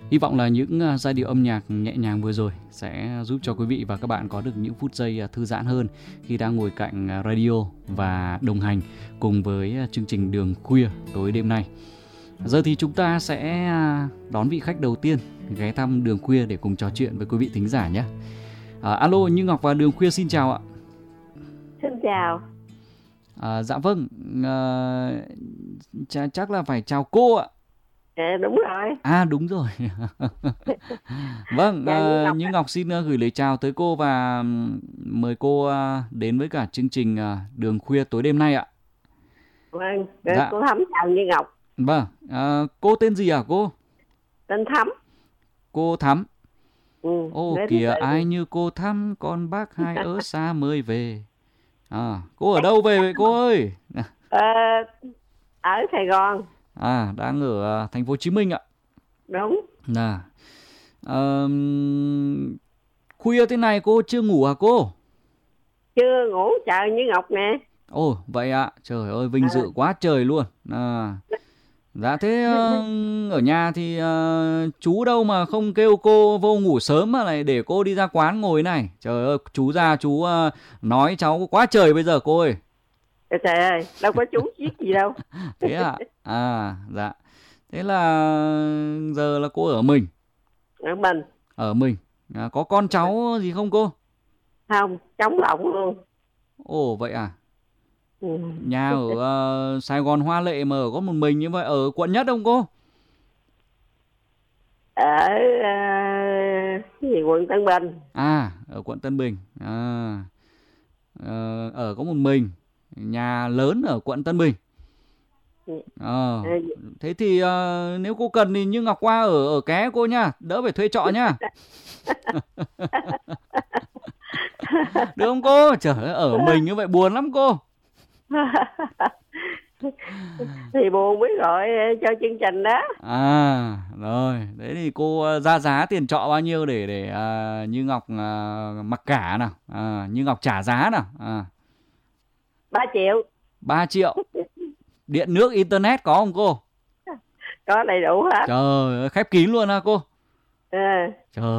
Hy vọng là những giai điệu âm nhạc nhẹ nhàng vừa rồi sẽ giúp cho quý vị và các bạn có được những phút giây thư giãn hơn khi đang ngồi cạnh radio và đồng hành cùng với chương trình Đường Khuya tối đêm nay. Giờ thì chúng ta sẽ đón vị khách đầu tiên ghé thăm Đường Khuya để cùng trò chuyện với quý vị thính giả nhé. Alo, Như Ngọc và Đường Khuya xin chào ạ. Xin chào. Dạ vâng, chắc là phải chào cô ạ. Đúng rồi. Đúng rồi. Vâng, Như Ngọc xin gửi lời chào tới cô và mời cô đến với cả chương trình Đường Khuya tối đêm nay ạ. Vâng, dạ. Cô Thắm chào Như Ngọc. Vâng, cô tên gì hả cô? Tên Thắm. Cô Thắm. Ô kìa ai như cô Thắm, con bác hai ở xa mới về. Cô ở đâu về vậy cô ơi? Ở Sài Gòn. Đang ở thành phố Hồ Chí Minh ạ. Đúng. Khuya thế này cô chưa ngủ hả cô? Chưa ngủ, chờ Như Ngọc nè. Ồ vậy ạ, trời ơi vinh dự quá trời luôn. Dạ thế ở nhà thì chú đâu mà không kêu cô vô ngủ sớm mà lại để cô đi ra quán ngồi này. Trời ơi, chú ra chú nói cháu quá trời bây giờ cô ơi. Trời ơi, đâu có chú biết gì đâu. Thế ạ? Dạ. Thế là giờ là cô ở mình. Ở mình. Có con cháu gì không cô? Không, trống lộng luôn. Ồ vậy à? Nhà ở Sài Gòn hoa lệ mà ở có một mình như vậy, ở quận Nhất không cô? Ở cái gì quận Tân Bình. Ở quận Tân Bình. Ở có một mình, nhà lớn ở quận Tân Bình. Thế thì nếu cô cần thì Như Ngọc qua ở ké cô nhá, đỡ phải thuê trọ nhá. Được không cô? Trời ơi, ở mình như vậy buồn lắm cô. Thì buồn biết gọi cho chương trình đó. Rồi, đấy thì cô ra giá tiền trọ bao nhiêu để Như Ngọc mặc cả nào, Như Ngọc trả giá nào. 3 triệu. 3 triệu. Điện nước internet có không cô? Có đầy đủ hết. Trời ơi, khép kín luôn hả cô? Trời